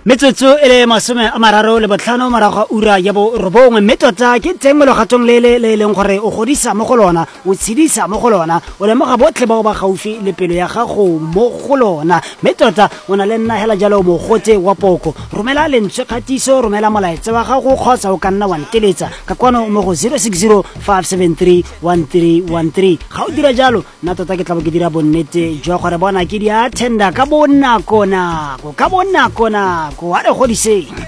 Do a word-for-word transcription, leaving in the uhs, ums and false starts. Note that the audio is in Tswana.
metsotso e le masome a mararo le botlhano morago ura ya bo robongwe mme tota ke teng mo legatong le le le leng gore o godisa mo go lona o tshedisa mo go lona o lemoga botlhe bao ba gaufi le pelo ya gago mo go lona mme tota o na le nna hela jalo mogote wa poko romela lentswe kgatiso romela molaetsa wa gago kgotsa o ka nna wa nteletsa ka kwano mo go zero six zero five seven three one three one three ga o dira jalo nna tota ke tla bo ke dira bonnete jwa gore bona ke di attenda ka bonako nako ka bonako nako a re godise